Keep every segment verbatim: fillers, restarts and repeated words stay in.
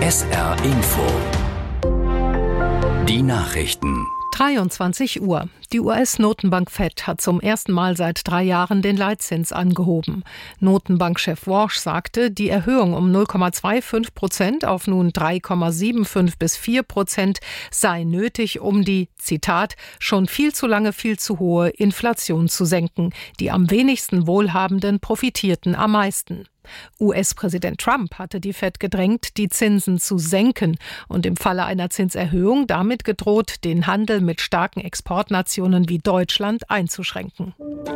S R Info. Die Nachrichten. dreiundzwanzig Uhr. Die U S-Notenbank Fed hat zum ersten Mal seit drei Jahren den Leitzins angehoben. Notenbankchef Walsh sagte, die Erhöhung um null Komma fünfundzwanzig Prozent auf nun drei Komma fünfundsiebzig bis vier Prozent sei nötig, um die, Zitat, schon viel zu lange viel zu hohe Inflation zu senken. Die am wenigsten Wohlhabenden profitierten am meisten. U S-Präsident Trump hatte die Fed gedrängt, die Zinsen zu senken und im Falle einer Zinserhöhung damit gedroht, den Handel mit starken Exportnationen wie Deutschland einzuschränken.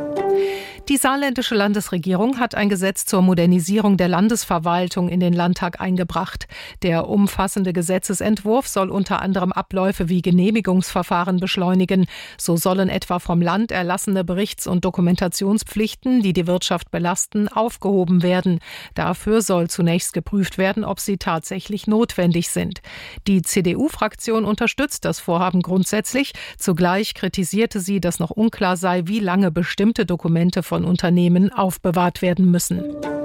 Die saarländische Landesregierung hat ein Gesetz zur Modernisierung der Landesverwaltung in den Landtag eingebracht. Der umfassende Gesetzesentwurf soll unter anderem Abläufe wie Genehmigungsverfahren beschleunigen. So sollen etwa vom Land erlassene Berichts- und Dokumentationspflichten, die die Wirtschaft belasten, aufgehoben werden. Dafür soll zunächst geprüft werden, ob sie tatsächlich notwendig sind. Die C D U-Fraktion unterstützt das Vorhaben grundsätzlich. Zugleich kritisierte sie, dass noch unklar sei, wie lange bestimmte Dokumente von Unternehmen aufbewahrt werden müssen.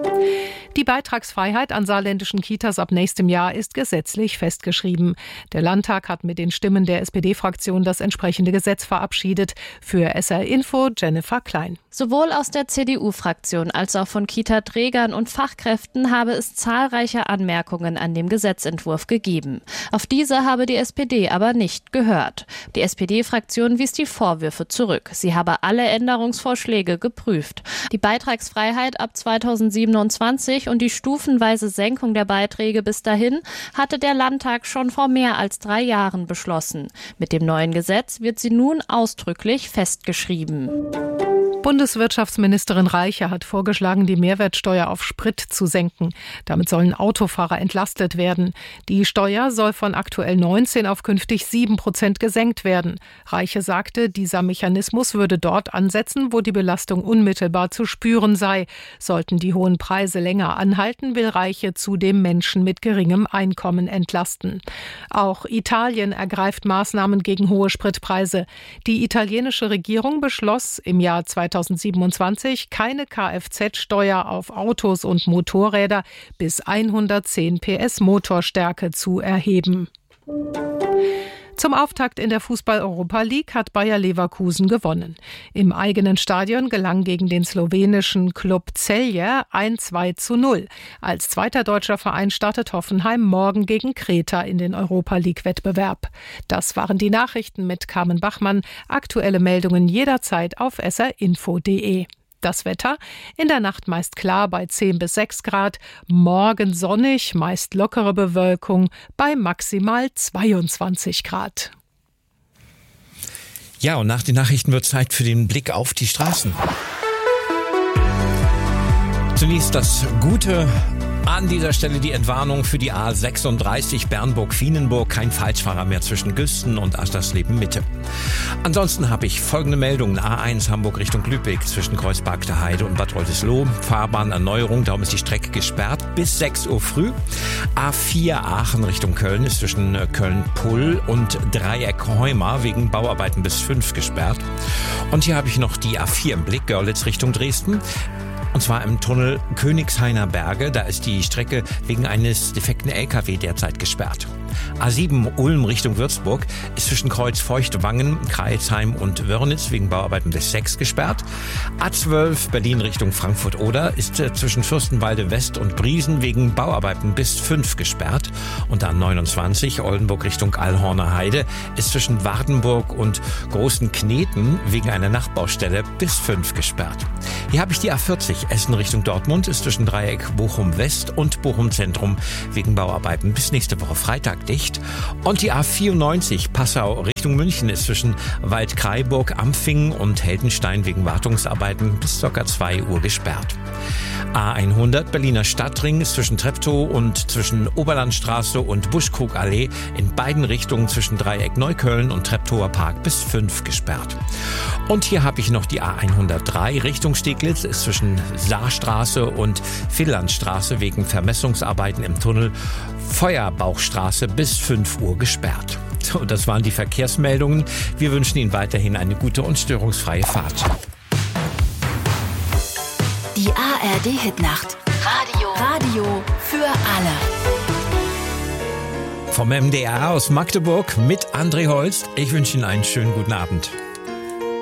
Die Beitragsfreiheit an saarländischen Kitas ab nächstem Jahr ist gesetzlich festgeschrieben. Der Landtag hat mit den Stimmen der S P D-Fraktion das entsprechende Gesetz verabschiedet. Für S R Info Jennifer Klein. Sowohl aus der C D U-Fraktion als auch von Kita-Trägern und Fachkräften habe es zahlreiche Anmerkungen an dem Gesetzentwurf gegeben. Auf diese habe die S P D aber nicht gehört. Die S P D-Fraktion wies die Vorwürfe zurück. Sie habe alle Änderungsvorschläge geprüft. Die Beitragsfreiheit ab zweitausendsiebenundzwanzig und die stufenweise Senkung der Beiträge bis dahin hatte der Landtag schon vor mehr als drei Jahren beschlossen. Mit dem neuen Gesetz wird sie nun ausdrücklich festgeschrieben. Bundeswirtschaftsministerin Reiche hat vorgeschlagen, die Mehrwertsteuer auf Sprit zu senken. Damit sollen Autofahrer entlastet werden. Die Steuer soll von aktuell neunzehn auf künftig sieben Prozent gesenkt werden. Reiche sagte, dieser Mechanismus würde dort ansetzen, wo die Belastung unmittelbar zu spüren sei. Sollten die hohen Preise länger anhalten, will Reiche zudem Menschen mit geringem Einkommen entlasten. Auch Italien ergreift Maßnahmen gegen hohe Spritpreise. Die italienische Regierung beschloss im Jahr zweitausendsiebenundzwanzig keine Kfz-Steuer auf Autos und Motorräder bis hundertzehn P S Motorstärke zu erheben. Zum Auftakt in der Fußball-Europa League hat Bayer Leverkusen gewonnen. Im eigenen Stadion gelang gegen den slowenischen Klub Celje ein zwei zu null. Als zweiter deutscher Verein startet Hoffenheim morgen gegen Kreta in den Europa League-Wettbewerb. Das waren die Nachrichten mit Carmen Bachmann. Aktuelle Meldungen jederzeit auf s r info punkt d e. Das Wetter: in der Nacht meist klar bei zehn bis sechs Grad, morgen sonnig, meist lockere Bewölkung bei maximal zweiundzwanzig Grad. Ja, und nach den Nachrichten wird Zeit für den Blick auf die Straßen. Zunächst das Gute. An dieser Stelle die Entwarnung für die A sechsunddreißig Bernburg-Fienenburg. Kein Falschfahrer mehr zwischen Güsten und Aschersleben-Mitte. Ansonsten habe ich folgende Meldungen. A eins Hamburg Richtung Lübeck zwischen Kreuzberg Heide und Bad Oldesloe. Fahrbahnerneuerung, darum ist die Strecke gesperrt bis sechs Uhr früh. A vier Aachen Richtung Köln ist zwischen Köln-Pull und Dreieck-Heuma wegen Bauarbeiten bis fünf gesperrt. Und hier habe ich noch die A vier im Blick, Görlitz Richtung Dresden. Und zwar im Tunnel Königshainer Berge. Da ist die Strecke wegen eines defekten L K W derzeit gesperrt. A sieben Ulm Richtung Würzburg ist zwischen Kreuz Feuchtwangen, Kreilsheim und Wörnitz wegen Bauarbeiten bis sechs gesperrt. A zwölf Berlin Richtung Frankfurt-Oder ist zwischen Fürstenwalde West und Briesen wegen Bauarbeiten bis fünf gesperrt. Und A neunundzwanzig Oldenburg Richtung Allhorner Heide ist zwischen Wardenburg und Großen Kneten wegen einer Nachbaustelle bis fünf gesperrt. Hier habe ich die A vierzig Essen Richtung Dortmund ist zwischen Dreieck Bochum West und Bochum Zentrum wegen Bauarbeiten bis nächste Woche Freitag dicht. Und die A vierundneunzig Passau Richtung München ist zwischen Waldkraiburg, Ampfingen und Heldenstein wegen Wartungsarbeiten bis ca. zwei Uhr gesperrt. A hundert Berliner Stadtring ist zwischen Treptow und zwischen Oberlandstraße und Buschkrugallee in beiden Richtungen zwischen Dreieck Neukölln und Treptower Park bis fünf gesperrt. Und hier habe ich noch die A hundertdrei Richtung Steglitz ist zwischen Saarstraße und Finnlandstraße wegen Vermessungsarbeiten im Tunnel Feuerbauchstraße bis fünf Uhr gesperrt. So, das waren die Verkehrsmeldungen. Wir wünschen Ihnen weiterhin eine gute und störungsfreie Fahrt. Die A R D-Hitnacht. Radio. Radio für alle. Vom M D R aus Magdeburg mit André Holst. Ich wünsche Ihnen einen schönen guten Abend.